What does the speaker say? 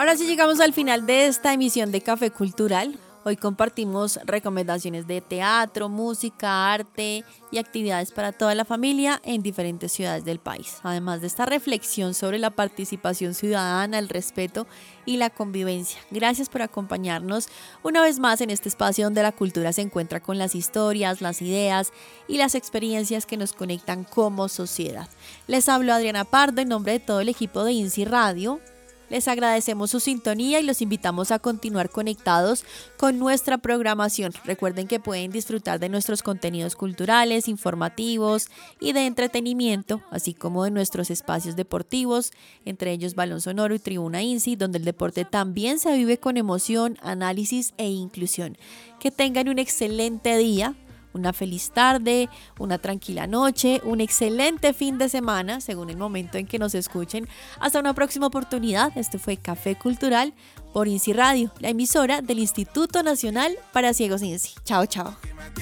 Ahora sí llegamos al final de esta emisión de Café Cultural. Hoy compartimos recomendaciones de teatro, música, arte y actividades para toda la familia en diferentes ciudades del país. Además de esta reflexión sobre la participación ciudadana, el respeto y la convivencia. Gracias por acompañarnos una vez más en este espacio donde la cultura se encuentra con las historias, las ideas y las experiencias que nos conectan como sociedad. Les hablo Adriana Pardo en nombre de todo el equipo de INSI Radio. Les agradecemos su sintonía y los invitamos a continuar conectados con nuestra programación. Recuerden que pueden disfrutar de nuestros contenidos culturales, informativos y de entretenimiento, así como de nuestros espacios deportivos, entre ellos Balón Sonoro y Tribuna INSI, donde el deporte también se vive con emoción, análisis e inclusión. Que tengan un excelente día. Una feliz tarde, una tranquila noche, un excelente fin de semana, según el momento en que nos escuchen. Hasta una próxima oportunidad. Este fue Café Cultural por INSI Radio, la emisora del Instituto Nacional para Ciegos INSI. Chao, chao.